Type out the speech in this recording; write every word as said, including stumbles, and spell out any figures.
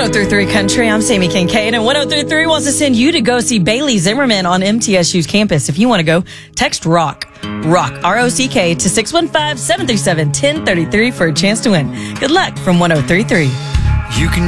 three point three Country. I'm Sammy Kincaid, and one oh three point three wants to send you to go see Bailey Zimmerman on M T S U's campus. If you want to go, text ROCK, ROCK, R O C K, to six one five, seven three seven, one oh three three for a chance to win. Good luck from one oh three point three. You can